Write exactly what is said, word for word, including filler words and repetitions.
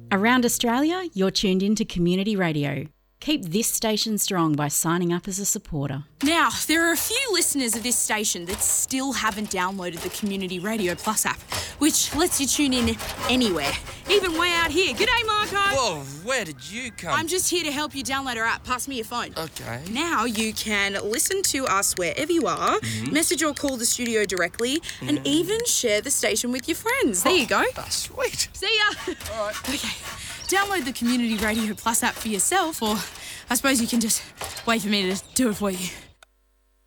Around Australia, you're tuned into Community Radio. Keep this station strong by signing up as a supporter. Now, there are a few listeners of this station that still haven't downloaded the Community Radio Plus app, which lets you tune in anywhere, even way out here. G'day, Marco. Whoa, where did you come? I'm just here to help you download our app. Pass me your phone. Okay. Now you can listen to us wherever you are, mm-hmm. message or call the studio directly, mm. and even share the station with your friends. There oh, you go. That's sweet. See ya. All right. Okay. Download the Community Radio Plus app for yourself, or I suppose you can just wait for me to do it for you.